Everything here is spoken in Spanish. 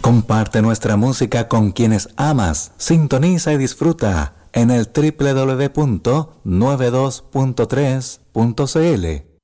Comparte nuestra música con quienes amas. Sintoniza y disfruta en el www.92.3.cl.